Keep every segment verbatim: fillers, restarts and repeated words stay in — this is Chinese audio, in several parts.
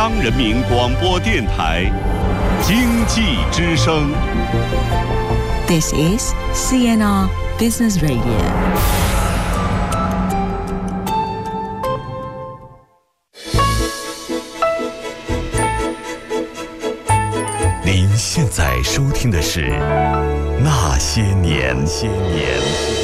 央人民广播电台经济之声。 This is C N R Business Radio。 您现在收听的是《那些年》。些年。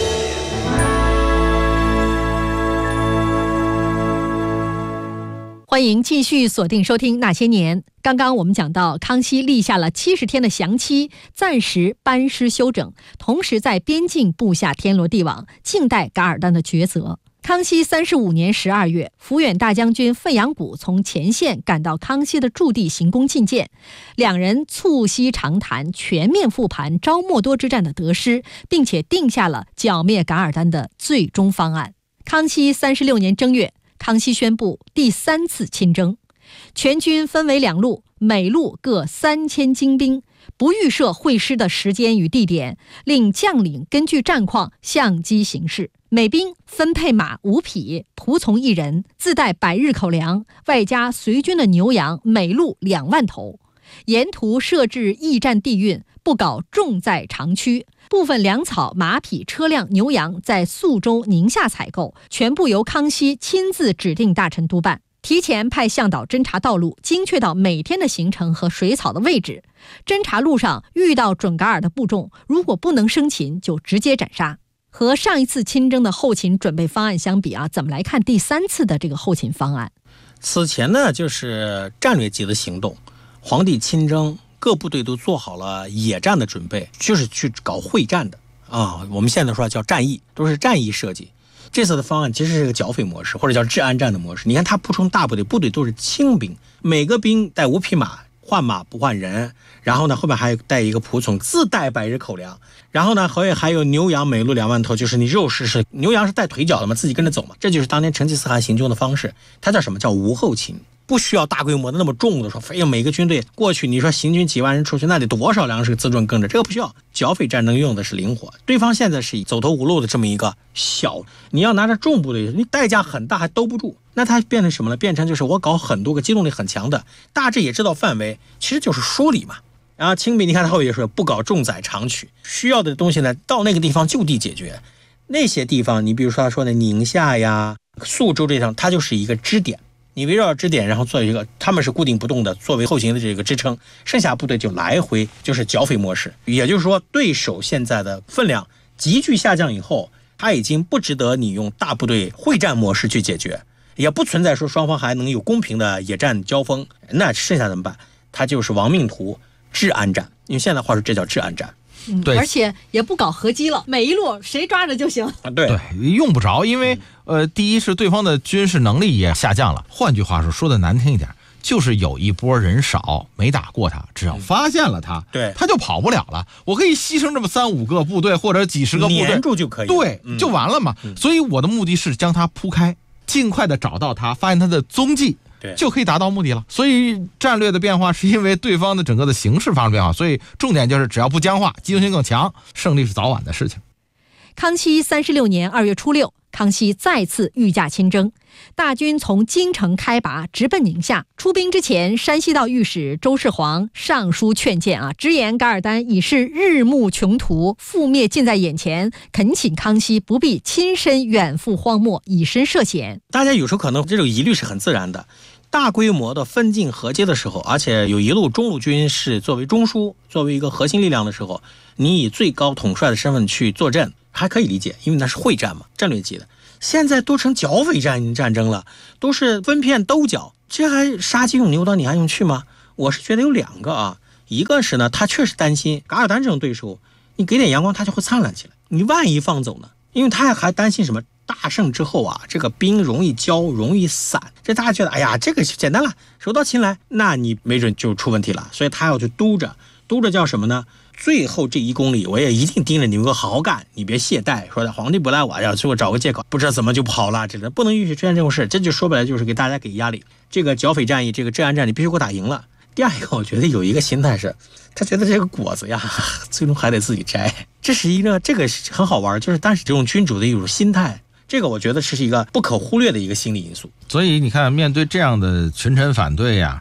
欢迎继续锁定收听《那些年》。刚刚我们讲到，康熙立下了七十天的降期，暂时班师休整，同时在边境布下天罗地网，静待噶尔丹的抉择。康熙三十五年十二月，抚远大将军费扬古从前线赶到康熙的驻地行宫觐见，两人促膝长谈，全面复盘昭莫多之战的得失，并且定下了剿灭噶尔丹的最终方案。康熙三十六年正月，康熙宣布第三次亲征，全军分为两路，每路各三千精兵，不预设会师的时间与地点，令将领根据战况相机行事。每兵分配马五匹，仆从一人，自带百日口粮，外加随军的牛羊，每路两万头。沿途设置驿站地运，不搞重载长驱。部分粮草、马匹、车辆、牛羊在宿州、宁夏采购，全部由康熙亲自指定大臣督办。提前派向导侦察道路，精确到每天的行程和水草的位置。侦察路上遇到准噶尔的部众，如果不能生擒，就直接斩杀。和上一次亲征的后勤准备方案相比啊，怎么来看第三次的这个后勤方案？ 此前呢，就是战略级的行动，皇帝亲征，各部队都做好了野战的准备，就是去搞会战的啊。我们现在说叫战役，都是战役设计。这次的方案其实是个剿匪模式，或者叫治安战的模式。你看他不充大部队，部队都是轻兵，每个兵带五匹马，换马不换人，然后呢后面还带一个仆从，自带百日口粮，然后呢后面还有牛羊，每路两万头，就是你肉食是牛羊是带腿脚的嘛，自己跟着走嘛。这就是当年成吉思汗行军的方式，它叫什么？叫无后勤。不需要大规模的那么重的说，非要每个军队过去，你说行军几万人出去，那得多少粮食自重跟着？这个不需要。剿匪战争用的是灵活，对方现在是以走投无路的这么一个小，你要拿着重部队，你代价很大，还兜不住。那它变成什么呢？变成就是我搞很多个机动力很强的，大致也知道范围，其实就是梳理嘛。然后轻兵，你看他后面说不搞重载长驱，需要的东西呢，到那个地方就地解决。那些地方，你比如说他说的宁夏呀、宿州这上，它就是一个支点。你围绕支点，然后做一个，他们是固定不动的，作为后勤的这个支撑，剩下部队就来回就是剿匪模式。也就是说，对手现在的分量急剧下降以后，他已经不值得你用大部队会战模式去解决，也不存在说双方还能有公平的野战交锋。那剩下怎么办？他就是亡命图治安战，因为现在话说这叫治安战。 嗯、对，而且也不搞合击了，每一路谁抓着就行。 对对，用不着，因为呃，第一是对方的军事能力也下降了。换句话说，说的难听一点，就是有一波人少没打过他，只要发现了他， 对、嗯， 他就跑不了了。我可以牺牲这么三五个部队或者几十个部队， 黏住就可以， 对、嗯，就完了嘛、嗯。所以我的目的是将他铺开，尽快的找到他，发现他的踪迹。就可以达到目的了。所以战略的变化是因为对方的整个的形势发生变化，所以重点就是只要不僵化，机动性更强，胜利是早晚的事情。 康熙三十六年二月初六，康熙再次御驾亲征，大军从京城开拔，直奔宁夏。出兵之前，山西道御史周世煌上书劝谏啊，直言噶尔丹已是日暮穷途，覆灭近在眼前，恳请康熙不必亲身远赴荒漠，以身涉险。 大家有时候可能这种疑虑是很自然的。大规模的分进合接的时候，而且有一路中路军是作为中枢，作为一个核心力量的时候，你以最高统帅的身份去坐镇，还可以理解，因为那是会战嘛，战略级的。现在都成剿匪战战争了，都是分片兜剿，这还杀鸡用牛刀，你还用去吗？我是觉得有两个啊，一个是呢，他确实担心噶尔丹这种对手，你给点阳光他就会灿烂起来，你万一放走呢？因为他还担心什么？大胜之后啊，这个兵容易交，容易散，这大家觉得哎呀，这个简单了，手到擒来，那你没准就出问题了。所以他要去督着，督着叫什么呢？最后这一公里，我也一定盯着你们好好干，你别懈怠。说的皇帝不来，我要最后找个借口，不知道怎么就跑了，这不能允许出现这种事。这就说白了就是给大家给压力。这个剿匪战役，这个治安战，你必须给我打赢了。第二一个，我觉得有一个心态是，他觉得这个果子呀，最终还得自己摘。这是一个，这个很好玩，就是但是这种君主的一种心态。这个我觉得是一个不可忽略的一个心理因素。 所以你看，面对这样的群臣反对呀、啊，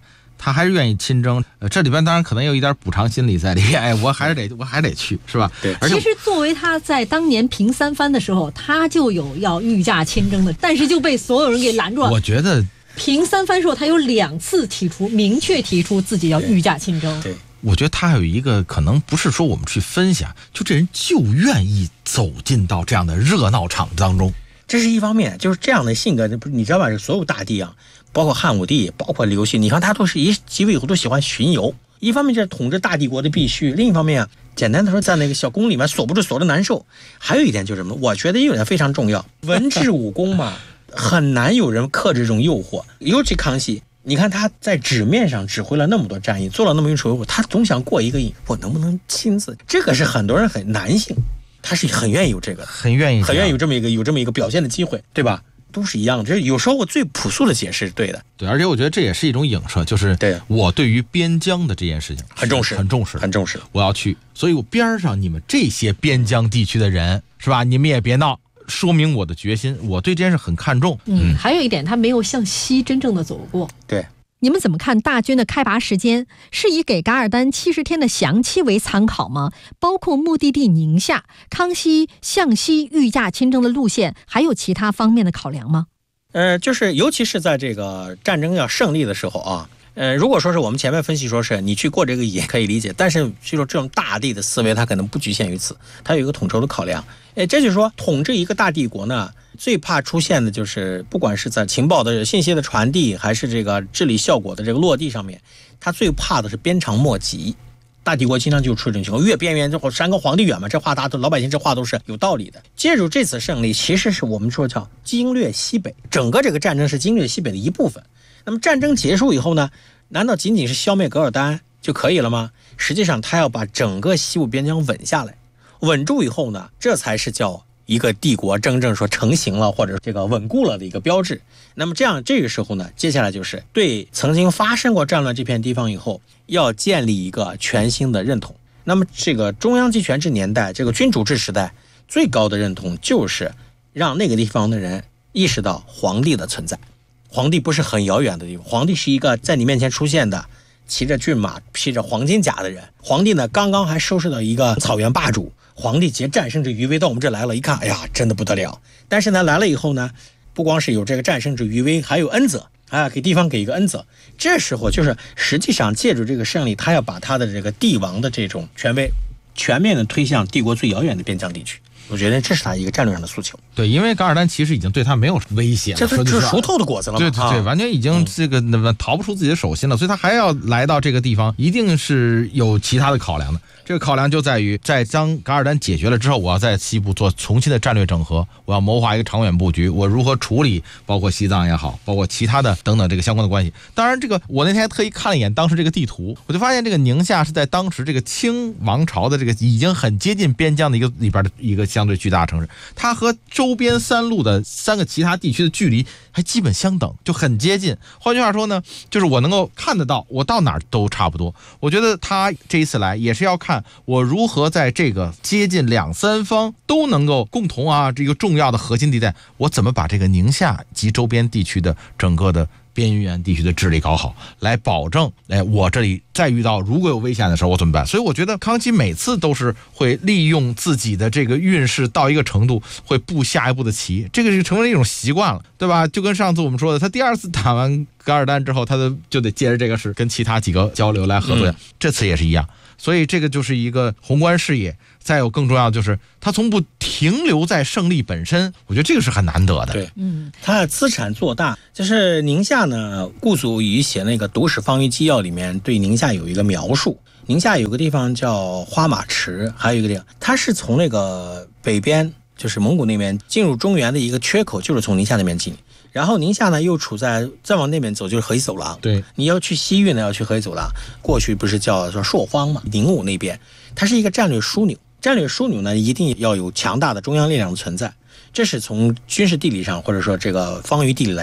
他还是愿意亲征。呃，这里边当然可能有一点补偿心理在里面，哎，我还是得我还得去，是吧？ 对。 其实作为他在当年平三藩的时候，他就有要御驾亲征的，但是就被所有人给拦住了。 我觉得平三藩时候，他有两次提出明确提出自己要御驾亲征。 对。对我觉得他有一个可能不是说我们去分析，就这人就愿意走进到这样的热闹场当中， 这是一方面，就是这样的性格，你知道吧？所有大帝啊，包括汉武帝，包括刘熙，你看他都是一即位以后都喜欢巡游。一方面这是统治大帝国的必须，另一方面啊，简单的说，在那个小宫里面锁不住，锁着难受。还有一点就是什么？我觉得有点非常重要，文治武功嘛，很难有人克制这种诱惑，尤其康熙。你看他在纸面上指挥了那么多战役，做了那么一出，他总想过一个瘾，我能不能亲自？这个是很多人很男性，他是很愿意有这个， 很愿意， 很愿意有这么一个有这么一个表现的机会，对吧？都是一样的，这有时候我最朴素的解释是对的。 对，而且我觉得这也是一种影射，就是对我对于边疆的这件事情很重视， 很重视， 很重视。 我要去，所以我边上你们这些边疆地区的人，是吧？你们也别闹。说明我的决心，我对这件事很看重。 嗯，还有一点，他没有向西真正的走过。 对。 你们怎么看大军的开拔时间？是以给噶尔丹七十天的详期为参考吗？包括目的地宁夏，康熙向西御驾亲征的路线，还有其他方面的考量吗？ 呃，就是尤其是在这个战争要胜利的时候啊，呃，如果说是我们前面分析说是你去过这个瘾可以理解，但是就说这种大帝的思维，它可能不局限于此，它有一个统筹的考量。哎，这就是说统治一个大帝国呢，最怕出现的就是不管是在情报的信息的传递，还是这个治理效果的这个落地上面，他最怕的是鞭长莫及。大帝国经常就出这种情况，越边缘就山高皇帝远嘛，这话大家都老百姓这话都是有道理的。借助这次胜利，其实是我们说叫经略西北，整个这个战争是经略西北的一部分。那么战争结束以后呢，难道仅仅是消灭噶尔丹就可以了吗？实际上他要把整个西部边疆稳下来，稳住以后呢，这才是叫一个帝国真正说成型了或者这个稳固了的一个标志。那么这样这个时候呢，接下来就是对曾经发生过战乱这片地方以后要建立一个全新的认同。那么这个中央集权制年代，这个君主制时代最高的认同就是让那个地方的人意识到皇帝的存在。皇帝不是很遥远的地方，皇帝是一个在你面前出现的骑着骏马披着黄金甲的人。皇帝呢刚刚还收拾到一个草原霸主，皇帝劫战胜之余威到我们这来了，一看哎呀真的不得了。但是呢来了以后呢，不光是有这个战胜之余威，还有恩泽啊，给地方给一个恩泽。这时候就是实际上借助这个胜利，他要把他的这个帝王的这种权威全面的推向帝国最遥远的边疆地区。我觉得这是他一个战略上的诉求。 对，因为噶尔丹其实已经对他没有威胁了， 这是熟透的果子了嘛。 对对对，完全已经这个逃不出自己的手心了，所以他还要来到这个地方，一定是有其他的考量的。这个考量就在于，在将噶尔丹解决了之后，我要在西部做重新的战略整合，我要谋划一个长远布局，我如何处理包括西藏也好，包括其他的等等这个相关的关系。当然，这个我那天还特意看了一眼当时这个地图，我就发现这个宁夏是在当时这个清王朝的这个已经很接近边疆的一个里边的一个相对巨大的城市，它和周边三路的三个其他地区的距离还基本相等，就很接近。换句话说呢，就是我能够看得到，我到哪儿都差不多。我觉得他这一次来也是要看我如何在这个接近两三方都能够共同啊这个重要的核心地带，我怎么把这个宁夏及周边地区的整个的边缘地区的治理搞好，来保证哎我这里再遇到如果有危险的时候我怎么办。所以我觉得康熙每次都是会利用自己的这个运势到一个程度，会布下一步的棋，这个是成为一种习惯了，对吧？就跟上次我们说的，他第二次打完噶尔丹之后，他的就得接着这个事跟其他几个交流来合作、嗯、这次也是一样。所以这个就是一个宏观视野，再有更重要的就是他从不停留在胜利本身，我觉得这个是很难得的。 对，嗯，他的资产做大，就是宁夏呢，顾祖禹写那个《读史方舆纪要》里面对宁夏有一个描述。宁夏有个地方叫花马池，还有一个地方，它是从那个北边，就是蒙古那边进入中原的一个缺口，就是从宁夏那边进。然后宁夏呢又处在再往那边走就是河西走廊， 对， 你要去西域呢要去河西走廊，过去不是叫说朔荒嘛，宁武那边，它是一个战略枢纽，战略枢纽呢一定要有强大的中央力量的存在，这是从军事地理上或者说这个方舆地理来讲。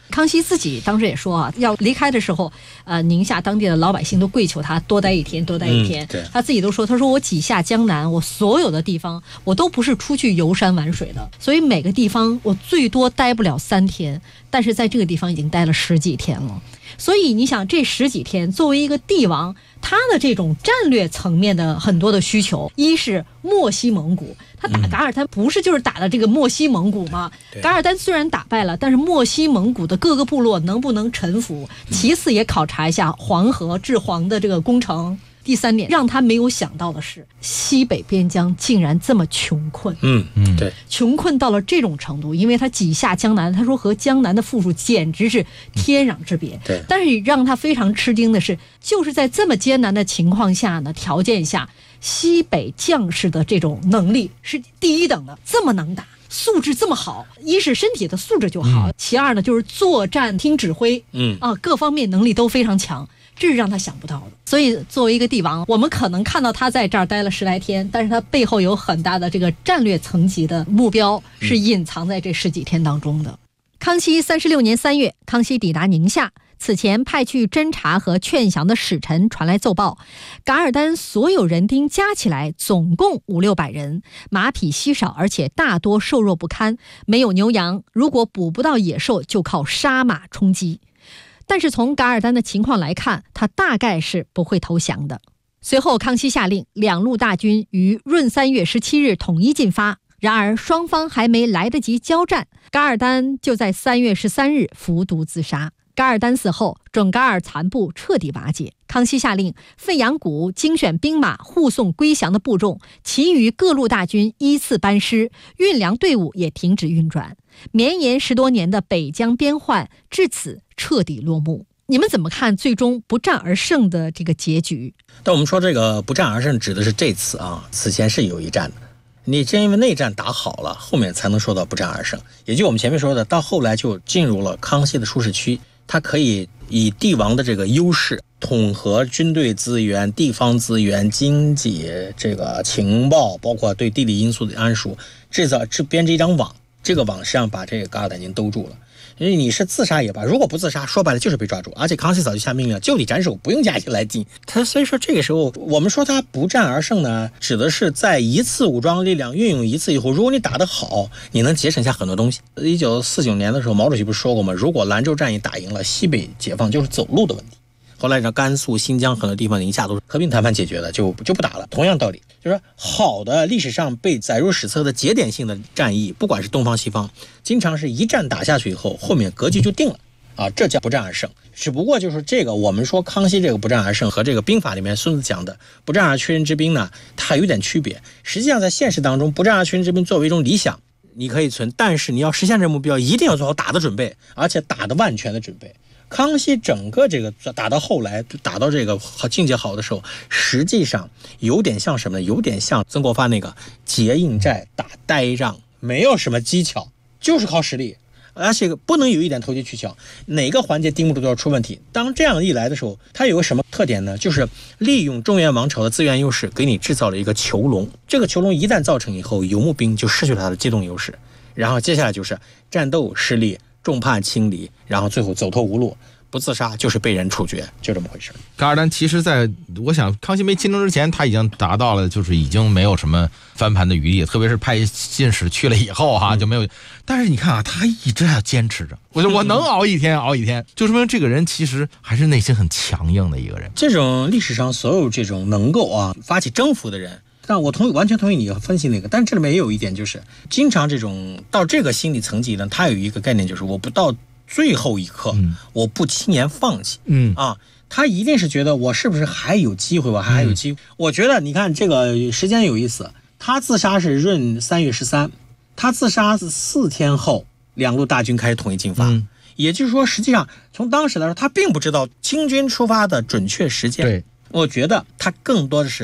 康熙自己当时也说啊，要离开的时候，呃，宁夏当地的老百姓都跪求他多待一天，多待一天。 嗯、 他自己都说，他说我几下江南，我所有的地方，我都不是出去游山玩水的，所以每个地方我最多待不了三天，但是在这个地方已经待了十几天了。所以你想，这十几天作为一个帝王，他的这种战略层面的很多的需求，一是漠西蒙古，他打噶尔丹不是就是打的这个漠西蒙古吗？ 嗯、 噶尔丹虽然打败了，但是漠西蒙古的各个部落能不能臣服？其次也考察一下黄河治黄的这个工程。第三点，让他没有想到的是，西北边疆竟然这么穷困。 嗯嗯，对， 穷困到了这种程度，因为他几下江南，他说和江南的富庶简直是天壤之别。 对， 但是让他非常吃惊的是，就是在这么艰难的情况下呢，条件下，西北将士的这种能力是第一等的，这么能打。素质这么好，一是身体的素质就好，嗯、其二呢就是作战听指挥， 嗯啊，各方面能力都非常强，这是让他想不到的。所以作为一个帝王，我们可能看到他在这儿待了十来天，但是他背后有很大的这个战略层级的目标是隐藏在这十几天当中的。嗯、康熙三十六年三月，康熙抵达宁夏。此前派去侦察和劝降的使臣传来奏报，噶尔丹所有人丁加起来总共五六百人，马匹稀少，而且大多瘦弱不堪，没有牛羊，如果捕不到野兽，就靠杀马充饥。但是从噶尔丹的情况来看，他大概是不会投降的。随后，康熙下令两路大军于闰三月十七日统一进发。然而，双方还没来得及交战，噶尔丹就在三月十三日服毒自杀。噶尔丹死后，准噶尔残部彻底瓦解。康熙下令费扬古精选兵马护送归降的部众，其余各路大军依次班师，运粮队伍也停止运转。绵延十多年的北疆边患至此彻底落幕。你们怎么看最终不战而胜的这个结局？ 但我们说这个不战而胜指的是这次啊，此前是有一战的。你正因为内战打好了，后面才能说到不战而胜。也就我们前面说的，到后来就进入了康熙的舒适区。他可以以帝王的这个优势，统合军队资源、地方资源、经济、这个情报，包括对地理因素的安熟，制造制编织一张网，这个网实际上把这个噶尔丹军兜住了。因为你是自杀也罢，如果不自杀，说白了就是被抓住。而且康熙早就下命令，就地斩首，不用加以来进。他所以说这个时候，我们说他不战而胜呢，指的是在一次武装力量运用一次以后，如果你打得好，你能节省下很多东西。一九四九年的时候，毛主席不是说过吗？如果兰州战役打赢了，西北解放就是走路的问题。后来让甘肃、新疆很多地方宁夏都是和平谈判解决的，就就不打了。同样道理，就是说好的历史上被载入史册的节点性的战役，不管是东方西方，经常是一战打下去以后，后面格局就定了啊，这叫不战而胜。只不过就是这个，我们说康熙这个不战而胜和这个兵法里面孙子讲的不战而屈人之兵呢，它有点区别。实际上在现实当中，不战而屈人之兵作为一种理想，你可以存，但是你要实现这个目标，一定要做好打的准备，而且打的万全的准备。康熙整个这个打到后来，打到这个境界好的时候，实际上有点像什么呢？有点像曾国藩那个结硬寨打呆仗，没有什么技巧，就是靠实力，而且不能有一点投机取巧，哪个环节盯不住都要出问题。当这样一来的时候，它有个什么特点呢？就是利用中原王朝的资源优势，给你制造了一个囚笼。这个囚笼一旦造成以后，游牧兵就失去了它的机动优势，然后接下来就是战斗失利，众叛亲离，然后最后走投无路，不自杀就是被人处决，就这么回事。 噶尔丹其实在我想康熙没亲征之前，他已经达到了就是已经没有什么翻盘的余地，特别是派进使去了以后哈、嗯、就没有。但是你看啊，他一直要坚持着，我就我能熬一天熬一天，就说明这个人其实还是内心很强硬的一个人。 这种历史上所有这种能够啊发起征服的人，但我同意完全同意你分析那个，但是这里面也有一点，就是经常这种到这个心理层级呢，他有一个概念，就是我不到最后一刻、嗯、我不轻言放弃。 嗯啊，他一定是觉得我是不是还有机会，我还有机会、嗯、我觉得你看这个时间有意思，他自杀是闰三月十三，他自杀是四天后两路大军开始统一进发、嗯、也就是说实际上从当时来说，他并不知道清军出发的准确时间。 对， 我觉得他更多的是